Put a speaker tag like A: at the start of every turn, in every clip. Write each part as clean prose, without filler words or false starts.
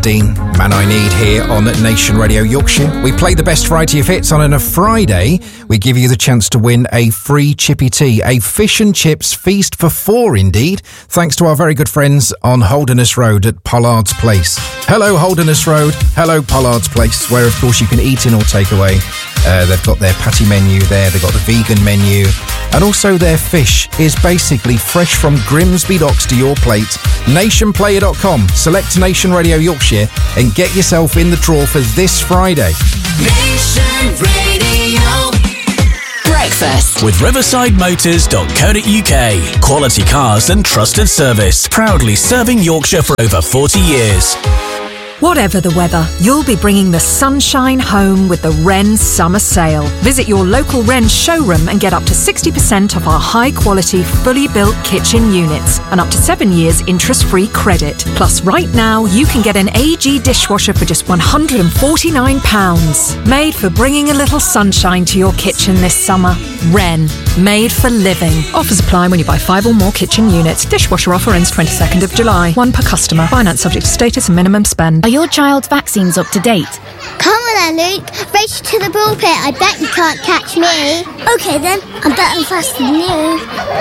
A: Dean, Man I Need, here on Nation Radio Yorkshire. We play the best variety of hits on, and a Friday we give you the chance to win a free chippy tea, a fish and chips feast for four indeed, thanks to our very good friends on Holderness Road at Pollard's Place. Hello Holderness Road, hello Pollard's Place, where of course you can eat in or take away. They've got their patty menu there, they've got the vegan menu, and also their fish is basically fresh from Grimsby Docks to your plate. Nationplayer.com, select Nation Radio Yorkshire and get yourself in the draw for this Friday.
B: Nation Radio Breakfast
C: with riversideMotors.co.uk. Quality cars and trusted service, proudly serving Yorkshire for over 40 years.
D: Whatever the weather, you'll be bringing the sunshine home with the Wren Summer Sale. Visit your local Wren showroom and get up to 60% off our high-quality, fully built kitchen units and up to 7 years interest-free credit. Plus, right now, you can get an AG dishwasher for just £149. Made for bringing a little sunshine to your kitchen this summer. Wren, made for living. Offers apply when you buy 5 or more kitchen units. Dishwasher offer ends 22nd of July. One per customer. Finance subject to status and minimum spend.
E: Are your child's vaccines up to date?
F: Come on then, Luke. Race to the pulpit. I bet you can't catch me. OK then, I'm better faster than you.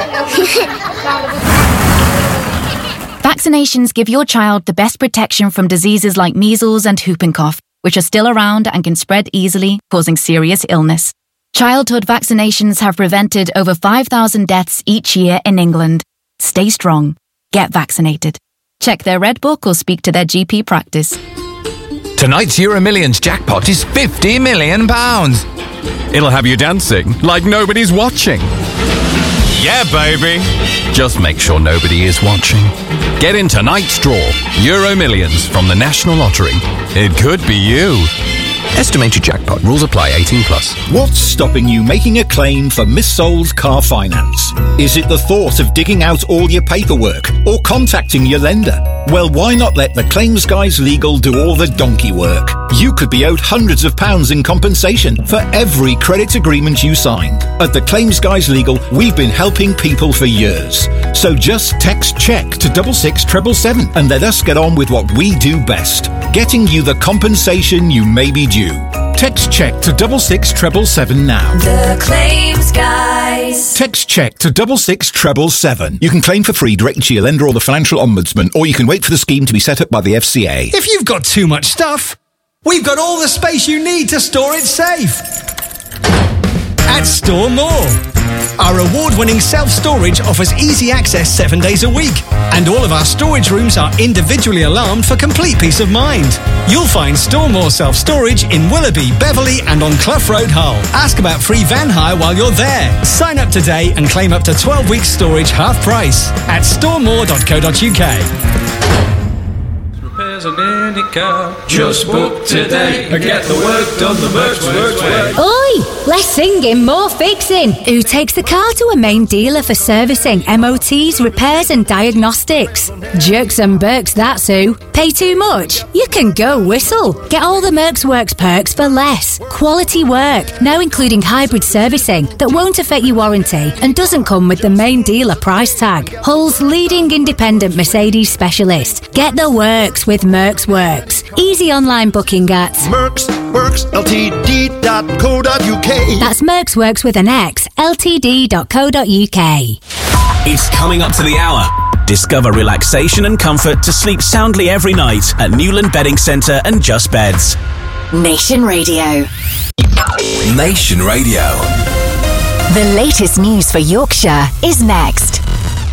E: Vaccinations give your child the best protection from diseases like measles and whooping cough, which are still around and can spread easily, causing serious illness. Childhood vaccinations have prevented over 5,000 deaths each year in England. Stay strong. Get vaccinated. Check their Red Book or speak to their GP practice.
G: Tonight's Euro Millions jackpot is £50 million. It'll have you dancing like nobody's watching. Yeah, baby. Just make sure nobody is watching. Get in tonight's draw. Euro Millions from the National Lottery. It could be you. Estimated jackpot. Rules apply. 18+.
H: What's stopping you making a claim for missold car finance? Is it the thought of digging out all your paperwork or contacting your lender? Well, why not let the Claims Guys Legal do all the donkey work? You could be owed hundreds of pounds in compensation for every credit agreement you signed. At the Claims Guys Legal, we've been helping people for years. So just text CHECK to 66777 and let us get on with what we do best, getting you the compensation you may be due. Text CHECK to 66777 now.
B: The Claims Guys.
H: Text CHECK to 66777. You can claim for free directly to your lender or the Financial Ombudsman, or you can wait for the scheme to be set up by the FCA.
I: If you've got too much stuff, we've got all the space you need to store it safe. At Store More. Our award-winning self-storage offers easy access 7 days a week, and all of our storage rooms are individually alarmed for complete peace of mind. You'll find Store More self-storage in Willoughby, Beverley and on Clough Road, Hull. Ask about free van hire while you're there. Sign up today and claim up to 12 weeks storage half price at storemore.co.uk.
J: Just book today and get the work done the Mercs way.
K: Oi! Less singing, more fixing. Who takes the car to a main dealer for servicing, MOTs, repairs and diagnostics? Jerks and Berks, that's who. Pay too much? You can go whistle. Get all the Mercs Works perks for less. Quality work, now including hybrid servicing that won't affect your warranty and doesn't come with the main dealer price tag. Hull's leading independent Mercedes specialist. Get the works with Mercs Works. Easy online booking at
L: mercsworksltd.co.uk.
K: That's Mercs Works with an X, ltd.co.uk.
C: It's coming up to the hour. Discover relaxation and comfort to sleep soundly every night at Newland Bedding Centre and Just Beds.
B: Nation Radio.
M: Nation Radio.
B: The latest news for Yorkshire is next.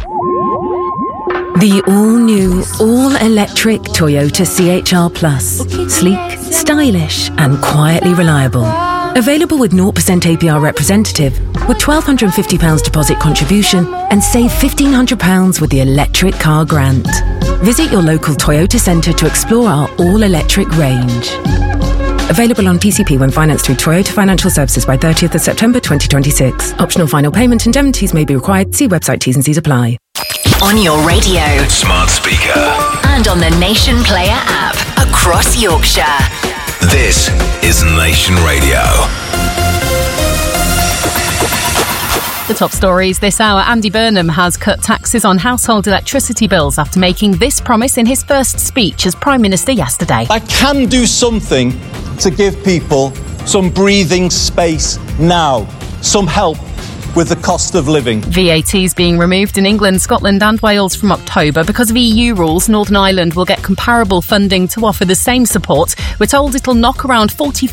N: The all-new, all-electric Toyota CHR Plus. Sleek, stylish and quietly reliable. Available with 0% APR representative, with £1,250 deposit contribution and save £1,500 with the electric car grant. Visit your local Toyota centre to explore our all-electric range. Available on PCP when financed through Toyota Financial Services by 30th of September 2026. Optional final payment indemnities may be required. See website T's and C's apply.
B: On your radio,
M: smart speaker,
B: and on the Nation Player app across Yorkshire.
M: This is Nation Radio.
L: The top stories this hour. Andy Burnham has cut taxes on household electricity bills after making this promise in his first speech as Prime Minister yesterday.
O: I can do something to give people some breathing space now, some help with the cost of living.
L: VAT is being removed in England, Scotland and Wales from October. Because of EU rules, Northern Ireland will get comparable funding to offer the same support. We're told it'll knock around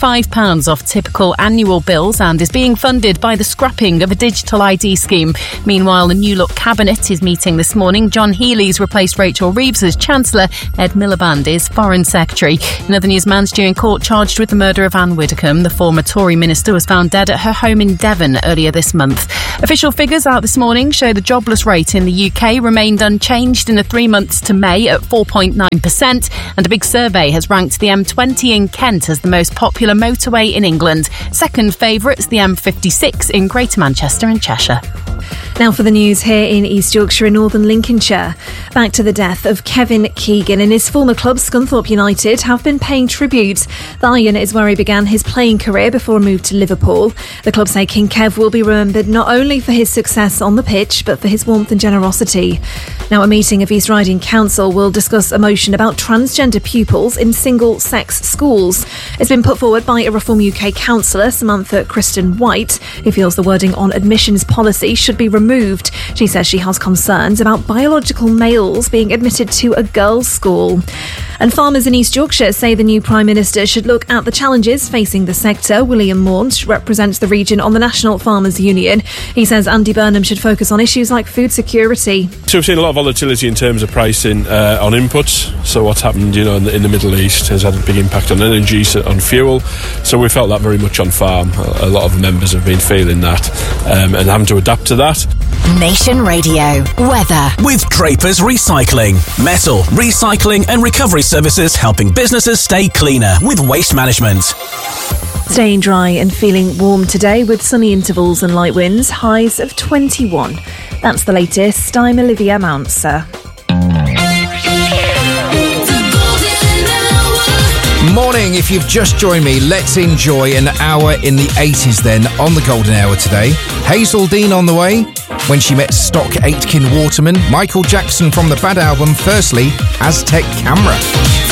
L: £45 off typical annual bills and is being funded by the scrapping of a digital ID scheme. Meanwhile, the New Look Cabinet is meeting this morning. John Healey's replaced Rachel Reeves as Chancellor. Ed Miliband is Foreign Secretary. In other news, man due in court charged with the murder of Anne Widdecombe. The former Tory minister was found dead at her home in Devon earlier this month. Official figures out this morning show the jobless rate in the UK remained unchanged in the 3 months to May at 4.9%, and a big survey has ranked the M20 in Kent as the most popular motorway in England. Second favourites, the M56 in Greater Manchester and Cheshire.
P: Now for the news here in East Yorkshire and Northern Lincolnshire. Back to the death of Kevin Keegan and his former club Scunthorpe United have been paying tribute. The Iron is where he began his playing career before a move to Liverpool. The club say King Kev will be remembered not only for his success on the pitch but for his warmth and generosity. Now a meeting of East Riding Council will discuss a motion about transgender pupils in single-sex schools. It's been put forward by a Reform UK councillor, Samantha Kristen White, who feels the wording on admissions policy should be removed. She says she has concerns about biological males being admitted to a girls' school. And farmers in East Yorkshire say the new Prime Minister should look at the challenges facing the sector. William Maunch represents the region on the National Farmers Union. He says Andy Burnham should focus on issues like food security.
Q: So we've seen a lot of volatility in terms of pricing on inputs. So what's happened, in the Middle East has had a big impact on energy, on fuel. So we felt that very much on farm. A lot of members have been feeling that and having to adapt to that.
B: Nation Radio weather
C: with Draper's Recycling, metal recycling and recovery services, helping businesses stay cleaner with waste management.
P: Staying dry and feeling warm today with sunny intervals and light winds, highs of 21. That's the latest. I'm Olivia Mounser.
A: Morning, if you've just joined me, let's enjoy an hour in the 80s then on the Golden Hour today. Hazel Dean on the way, When She Met Stock Aitken Waterman, Michael Jackson from the Bad album, firstly, Aztec Camera.